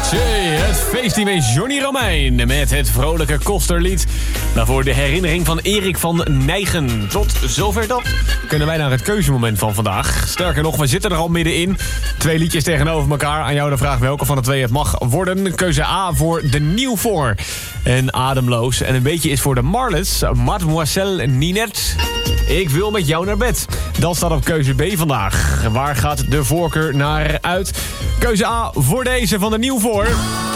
Het feestteam is Johnny Romein met het vrolijke Kosterlied. Daarvoor de herinnering van Erik van Nijgen. Tot zover dat. Kunnen wij naar het keuzemoment van vandaag. Sterker nog, we zitten er al middenin. 2 liedjes tegenover elkaar. Aan jou de vraag welke van de 2 het mag worden. Keuze A voor de Nieuw Voor. En Ademloos. En een beetje is voor de Marlets. Mademoiselle Ninette. Ik wil met jou naar bed. Dat staat op keuze B vandaag. Waar gaat de voorkeur naar uit? Keuze A voor deze van de Nieuw Voor.